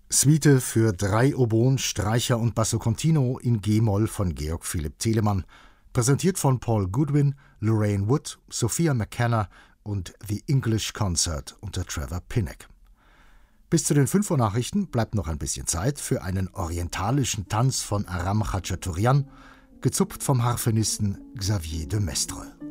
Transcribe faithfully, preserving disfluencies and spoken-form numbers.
Suite für drei Oboen, Streicher und Basso Continuo in G-Moll von Georg Philipp Telemann. Präsentiert von Paul Goodwin, Lorraine Wood, Sophia McKenna und The English Concert unter Trevor Pinnock. Bis zu den fünf Uhr Nachrichten bleibt noch ein bisschen Zeit für einen orientalischen Tanz von Aram Khachaturian, gezupft vom Harfenisten Xavier de Mestre.